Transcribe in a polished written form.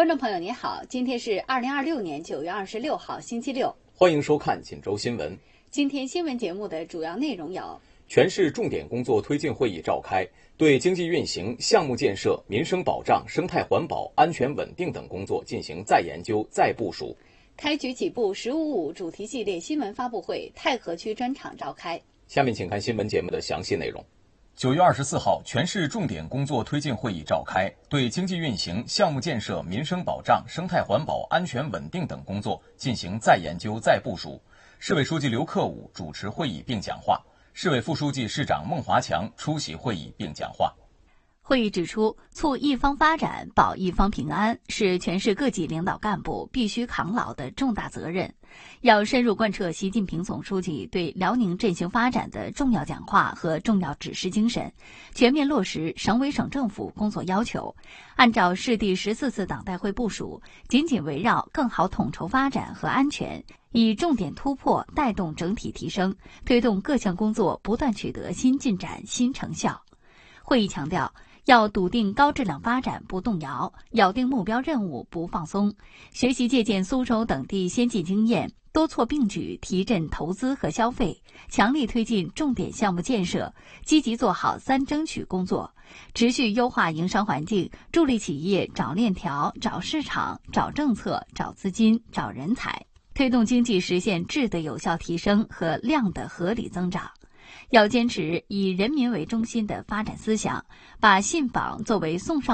观众朋友您好，今天是2026年9月26号星期六， 欢迎收看锦州新闻。 今天新闻节目的主要内容有： 全市重点工作推进会议召开，对经济运行、项目建设、民生保障、生态环保、安全稳定等工作进行再研究、再部署。 开局几部“15+5”主题系列新闻发布会太和区专场召开。 下面请看新闻节目的详细内容。9月24号，全市重点工作推进会议召开，对经济运行、项目建设、民生保障、生态环保、安全稳定等工作进行再研究、再部署。市委书记刘克武主持会议并讲话，市委副书记、市长孟华强出席会议并讲话。 会议指出，促一方发展、保一方平安是全市各级领导干部必须扛牢的重大责任。要深入贯彻习近平总书记对辽宁振兴发展的重要讲话和重要指示精神，全面落实省委省政府工作要求，按照市第14次党代会部署，紧紧围绕更好统筹发展和安全，以重点突破带动整体提升，推动各项工作不断取得新进展、新成效。会议强调，要笃定高质量发展不动摇，咬定目标任务不放松，学习借鉴苏州等地先进经验，多措并举提振投资和消费，强力推进重点项目建设，积极做好3争取工作，持续优化营商环境，助力企业找链条、找市场、找政策、找资金、找人才，推动经济实现质的有效提升和量的合理增长。要坚持以人民为中心的发展思想，把信访作为送上